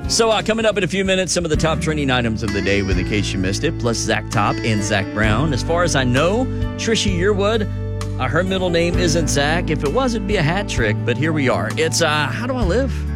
So coming up in a few minutes, some of the top trending items of the day with In Case You Missed It, plus Zach Top and Zach Brown. As far as I know, Trisha Yearwood, her middle name isn't Zach. If it was, it'd be a hat trick, but here we are. It's How Do I Live?